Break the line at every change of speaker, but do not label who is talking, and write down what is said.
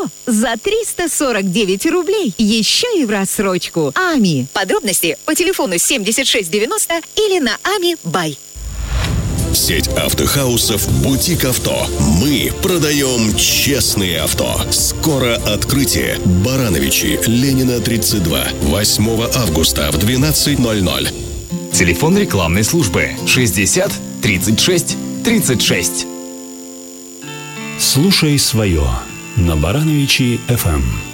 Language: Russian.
за 349 рублей. Еще и в рассрочку. АМИ. Подробности по телефону 7690 или на АМИ Бай.
Сеть автохаусов «Бутик Авто». Мы продаем честные авто. Скоро открытие. Барановичи, Ленина, 32. 8 августа в 12:00.
Телефон рекламной службы 60 36 36.
Слушай свое на Барановичи FM.